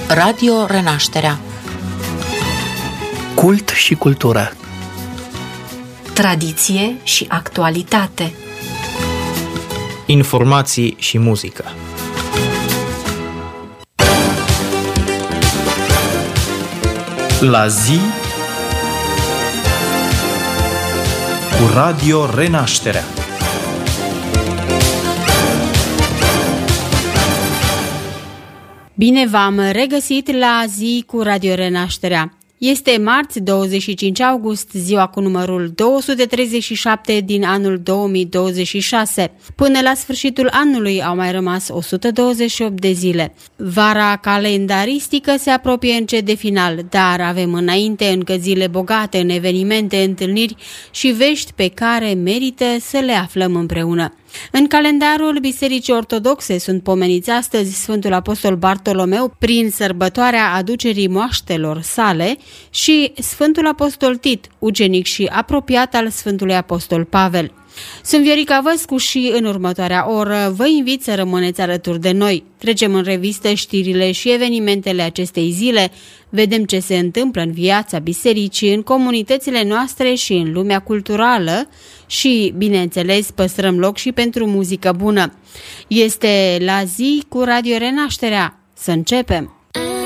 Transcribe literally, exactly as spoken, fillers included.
Radio Renașterea. Cult și cultură. Tradiție și actualitate. Informații și muzică. La zi cu Radio Renașterea. Bine v-am regăsit la zi cu Radio Renașterea. Este marți, douăzeci și cinci august, ziua cu numărul două sute treizeci și șapte din anul două mii douăzeci și șase. Până la sfârșitul anului au mai rămas o sută douăzeci și opt de zile. Vara calendaristică se apropie încet de final, dar avem înainte încă zile bogate în evenimente, întâlniri și vești pe care merită să le aflăm împreună. În calendarul Bisericii Ortodoxe sunt pomeniți astăzi Sfântul Apostol Bartolomeu prin sărbătoarea aducerii moaștelor sale și Sfântul Apostol Tit, ucenic și apropiat al Sfântului Apostol Pavel. Sunt Viorica Văscu și în următoarea oră vă invit să rămâneți alături de noi. Trecem în revistă știrile și evenimentele acestei zile, vedem ce se întâmplă în viața bisericii, în comunitățile noastre și în lumea culturală și, bineînțeles, păstrăm loc și pentru muzică bună. Este La zi cu Radio Renașterea. Să începem!